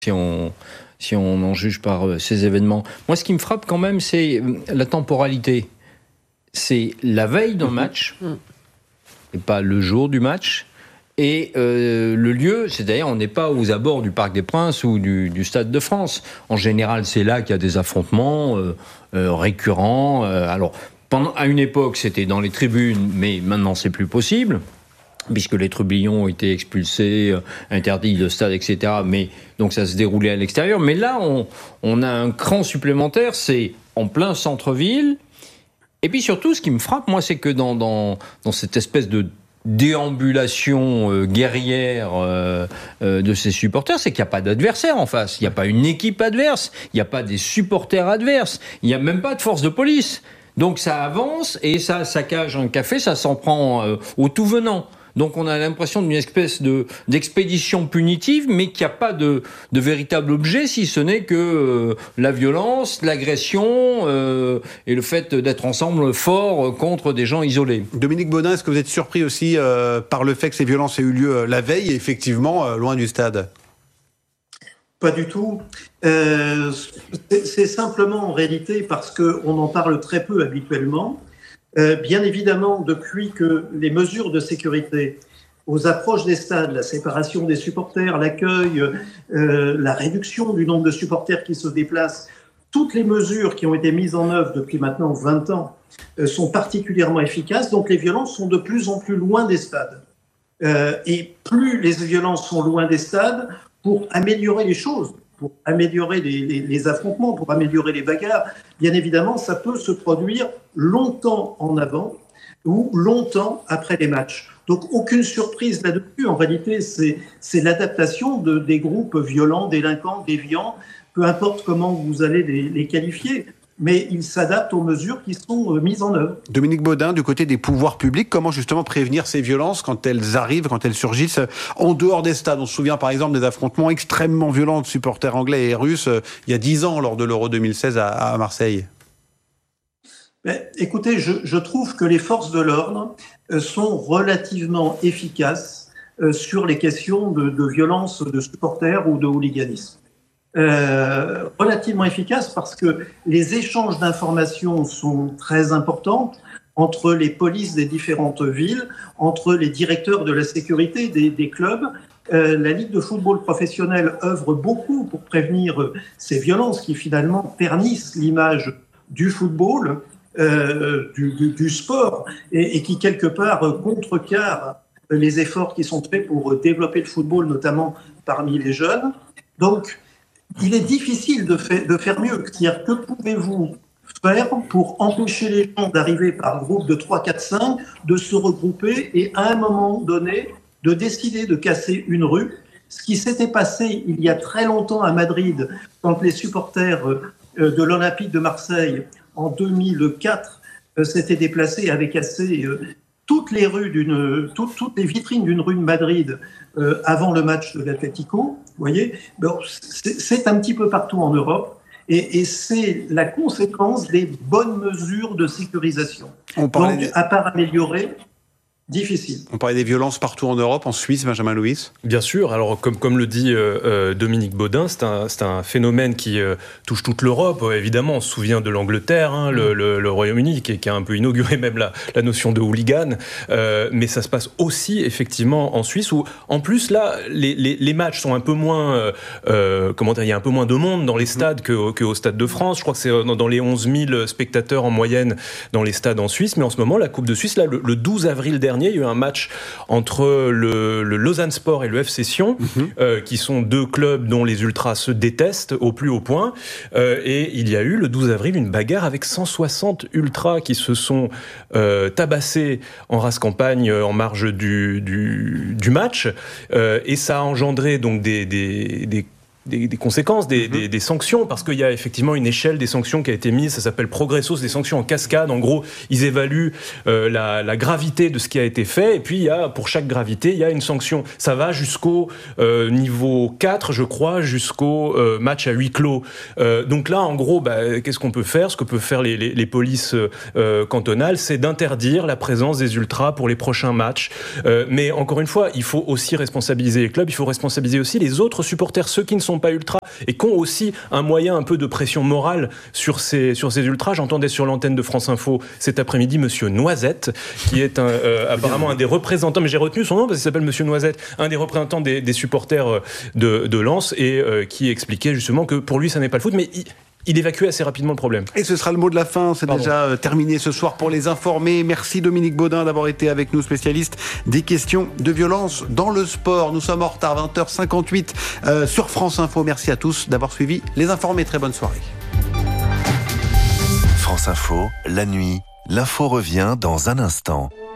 si on en juge par ces événements. Moi, ce qui me frappe quand même, c'est la temporalité. C'est la veille d'un match, et pas le jour du match. Et le lieu, c'est d'ailleurs, on n'est pas aux abords du Parc des Princes ou du Stade de France. En général, c'est là qu'il y a des affrontements récurrents. Alors, à une époque, c'était dans les tribunes, mais maintenant, c'est plus possible, puisque les trublions ont été expulsés, interdits de stade, etc. Mais donc, ça se déroulait à l'extérieur. Mais là, on a un cran supplémentaire, c'est en plein centre-ville. Et puis surtout, ce qui me frappe, moi, c'est que dans cette espèce de déambulation guerrière de ces supporters, c'est qu'il n'y a pas d'adversaire en face. Il n'y a pas une équipe adverse. Il n'y a pas des supporters adverses. Il n'y a même pas de force de police. Donc ça avance et ça saccage un café, ça s'en prend au tout venant. Donc on a l'impression d'une espèce d'expédition punitive, mais qu'il n'y a pas de véritable objet, si ce n'est que la violence, l'agression et le fait d'être ensemble fort contre des gens isolés. Dominique Baudin, est-ce que vous êtes surpris aussi par le fait que ces violences aient eu lieu la veille, effectivement, loin du stade ? Pas du tout. C'est simplement en réalité parce qu'on en parle très peu habituellement. Bien évidemment, depuis que les mesures de sécurité aux approches des stades, la séparation des supporters, l'accueil, la réduction du nombre de supporters qui se déplacent, toutes les mesures qui ont été mises en œuvre depuis maintenant 20 ans sont particulièrement efficaces. Donc les violences sont de plus en plus loin des stades. Et plus les violences sont loin des stades, pour améliorer les choses, pour améliorer les affrontements, pour améliorer les bagarres, bien évidemment, ça peut se produire longtemps en avant ou longtemps après les matchs. Donc, aucune surprise là-dessus. En réalité, c'est l'adaptation des groupes violents, délinquants, déviants, peu importe comment vous allez les qualifier. Mais ils s'adaptent aux mesures qui sont mises en œuvre. Dominique Baudin, du côté des pouvoirs publics, comment justement prévenir ces violences quand elles arrivent, quand elles surgissent en dehors des stades ? On se souvient par exemple des affrontements extrêmement violents de supporters anglais et russes il y a 10 ans lors de l'Euro 2016 à Marseille. Mais, écoutez, je trouve que les forces de l'ordre sont relativement efficaces sur les questions de violence de supporters ou de hooliganisme. Relativement efficace parce que les échanges d'informations sont très importants entre les polices des différentes villes, entre les directeurs de la sécurité des clubs. La Ligue de football professionnel œuvre beaucoup pour prévenir ces violences qui finalement ternissent l'image du football, du sport et qui quelque part contrecarrent les efforts qui sont faits pour développer le football, notamment parmi les jeunes. Donc, il est difficile de faire mieux. C'est-à-dire, que pouvez-vous faire pour empêcher les gens d'arriver par groupe de 3, 4, 5, de se regrouper et à un moment donné, de décider de casser une rue ? Ce qui s'était passé il y a très longtemps à Madrid, quand les supporters de l'Olympique de Marseille, en 2004, s'étaient déplacés et avaient cassé toutes les vitrines d'une rue de Madrid avant le match de l'Atlético. Vous voyez, bon, c'est un petit peu partout en Europe et c'est la conséquence des bonnes mesures de sécurisation. Donc, à part améliorer, difficile. On parlait des violences partout en Europe, en Suisse, Benjamin Louis. Bien sûr. Alors, comme le dit Dominique Baudin, c'est un phénomène qui touche toute l'Europe. Évidemment, on se souvient de l'Angleterre, le Royaume-Uni, qui a un peu inauguré même la notion de hooligan. Mais ça se passe aussi, effectivement, en Suisse, où, en plus, là, les matchs sont un peu moins... il y a un peu moins de monde dans les stades qu'au Stade de France. Je crois que c'est dans les 11 000 spectateurs en moyenne dans les stades en Suisse. Mais en ce moment, la Coupe de Suisse, là, le 12 avril dernier, il y a eu un match entre le Lausanne Sport et le FC Sion, qui sont deux clubs dont les ultras se détestent au plus haut point. Et il y a eu, le 12 avril, une bagarre avec 160 ultras qui se sont tabassés en race campagne en marge du match. Et ça a engendré donc des conséquences, des sanctions, parce qu'il y a effectivement une échelle des sanctions qui a été mise, ça s'appelle Progressos, des sanctions en cascade. En gros, ils évaluent la gravité de ce qui a été fait, et puis pour chaque gravité, il y a une sanction. Ça va jusqu'au niveau 4, je crois, jusqu'au match à huis clos. Donc là, en gros, qu'est-ce qu'on peut faire ? Ce que peuvent faire les polices cantonales, c'est d'interdire la présence des ultras pour les prochains matchs. Mais encore une fois, il faut aussi responsabiliser les clubs, il faut responsabiliser aussi les autres supporters, ceux qui ne sont sont pas ultras et qui ont aussi un moyen un peu de pression morale sur ces ultras. J'entendais sur l'antenne de France Info cet après-midi Monsieur Noisette, qui est apparemment un des représentants, mais j'ai retenu son nom parce qu'il s'appelle Monsieur Noisette, un des représentants des supporters de Lens, et qui expliquait justement que pour lui ça n'est pas le foot, mais il évacue assez rapidement le problème. Et ce sera le mot de la fin, c'est déjà terminé ce soir pour les informer. Merci Dominique Baudin d'avoir été avec nous, spécialiste des questions de violence dans le sport. Nous sommes en retard, 20h58 sur France Info. Merci à tous d'avoir suivi les informés. Très bonne soirée. France Info, la nuit, l'info revient dans un instant.